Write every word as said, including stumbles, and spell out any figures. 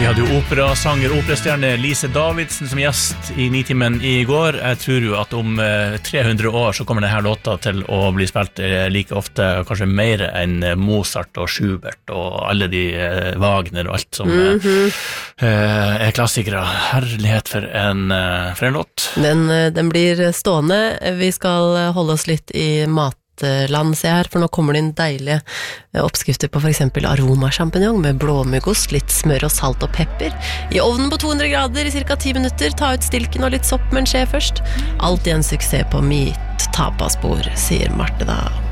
Vi hadde jo operasanger, operastjerne Lise Davidsen som gjest i Nitimen i går. Jeg tror jo at om tre hundre år så kommer denne låta til å bli spilt like ofte, kanskje mer enn Mozart og Schubert og alle de Wagner og alt som mm-hmm. er klassikere. Herlighet for en, for en låt. Den, den blir stående. Vi skal holde oss litt i mat land se her, for nå kommer det inn deilige oppskrifter på for eksempel aromachampignon med blåmuggost, litt smør og salt og pepper i ovnen på to hundre grader i cirka ti minutter. Ta ut stilken og litt sopp med en skje først. Alt i en suksess på mitt tapasbord, sier Marte da.